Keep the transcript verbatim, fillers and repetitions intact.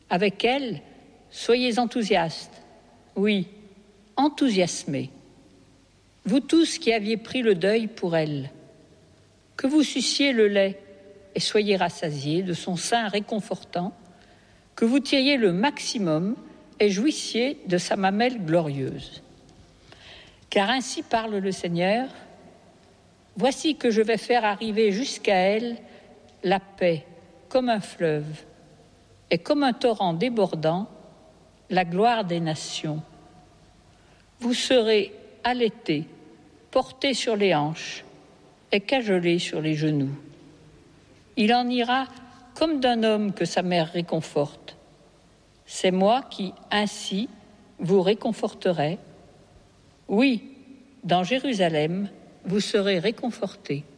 Avec elle, soyez enthousiastes, oui, enthousiasmés. Vous tous qui aviez pris le deuil pour elle, que vous suciez le lait et soyez rassasiés de son sein réconfortant, que vous tiriez le maximum et jouissiez de sa mamelle glorieuse. Car ainsi parle le Seigneur, voici que je vais faire arriver jusqu'à elle la paix comme un fleuve et comme un torrent débordant, la gloire des nations. Vous serez allaités, portés sur les hanches et cajolés sur les genoux. Il en ira comme d'un homme que sa mère réconforte. C'est moi qui, ainsi, vous réconforterai. Oui, dans Jérusalem, vous serez réconfortés.